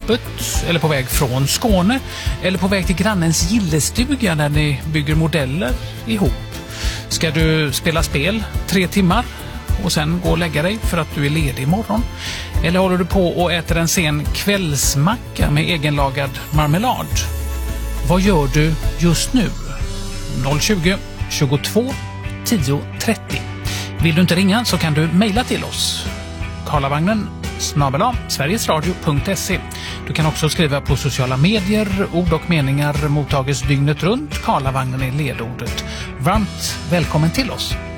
jobbet eller på väg från Skåne eller på väg till grannens gillestuga där ni bygger modeller ihop? Ska du spela spel 3 timmar och sen gå och lägga dig för att du är ledig imorgon? Eller håller du på och äter en sen kvällsmacka med egenlagad marmelad? Vad gör du just nu? 020 22 10 30. Vill du inte ringa så kan du mejla till oss. karlavagnen@sverigesradio.se. Du kan också skriva på sociala medier. Ord och meningar mottages dygnet runt. Karlavagnen är ledordet. Varmt välkommen till oss.